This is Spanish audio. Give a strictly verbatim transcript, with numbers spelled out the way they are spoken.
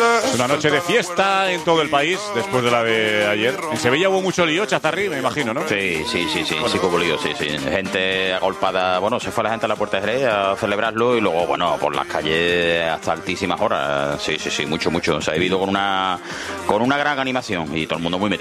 Una noche de fiesta en todo el país después de la de ayer. En Sevilla hubo mucho lío, Chazarri, me imagino, ¿no? Sí, sí, sí, sí, sí, hubo lío, sí, sí. Gente agolpada, bueno, se fue la gente a la Puerta de Jerez a celebrarlo y luego, bueno, por las calles hasta altísimas horas. Sí, sí, sí, mucho, mucho. Se ha vivido con una, con una gran animación y todo el mundo muy metido.